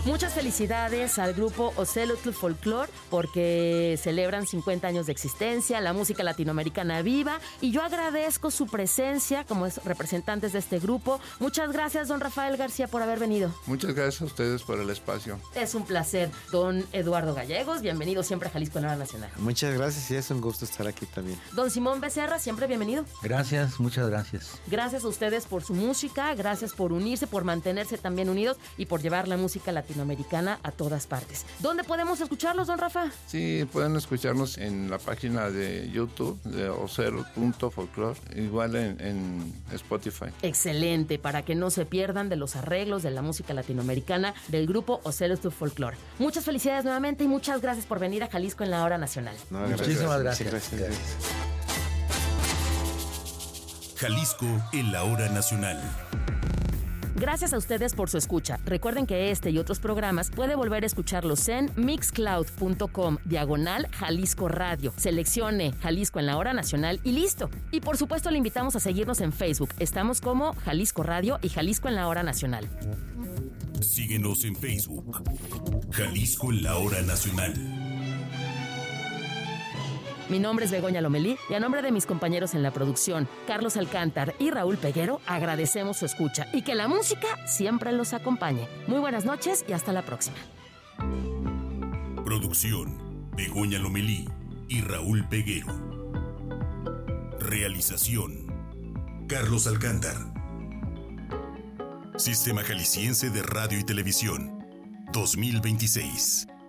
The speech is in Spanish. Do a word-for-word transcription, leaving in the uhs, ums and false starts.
Muchas felicidades al grupo Ocelotl Folklore porque celebran cincuenta años de existencia, la música latinoamericana viva, y yo agradezco su presencia como representantes de este grupo. Muchas gracias, don Rafael García, por haber venido. Muchas gracias a ustedes por el espacio. Es un placer. Don Eduardo Gallegos, bienvenido siempre a Jalisco en Hora Nacional. Muchas gracias y es un gusto estar aquí también. Don Simón Becerra, siempre bienvenido. Gracias, muchas gracias. Gracias a ustedes por su música, gracias por unirse, por mantenerse también unidos y por llevar la música latinoamericana a todas partes. ¿Dónde podemos escucharlos, don Rafa? Sí, pueden escucharnos en la página de YouTube de ocelotl punto folklore, igual en, en Spotify. Excelente, para que no se pierdan de los arreglos de la música latinoamericana del grupo Ocelotl Folklore. Muchas felicidades nuevamente y muchas gracias por venir a Jalisco en la Hora Nacional. No, muchísimas gracias. gracias. gracias. Jalisco en la Hora Nacional. Gracias a ustedes por su escucha. Recuerden que este y otros programas puede volver a escucharlos en mixcloud punto com diagonal Jalisco Radio. Seleccione Jalisco en la Hora Nacional y listo. Y por supuesto le invitamos a seguirnos en Facebook. Estamos como Jalisco Radio y Jalisco en la Hora Nacional. Síguenos en Facebook. Jalisco en la Hora Nacional. Mi nombre es Begoña Lomelí y a nombre de mis compañeros en la producción, Carlos Alcántar y Raúl Peguero, agradecemos su escucha y que la música siempre los acompañe. Muy buenas noches y hasta la próxima. Producción, Begoña Lomelí y Raúl Peguero. Realización, Carlos Alcántar. Sistema Jalisciense de Radio y Televisión, dos mil veintiséis.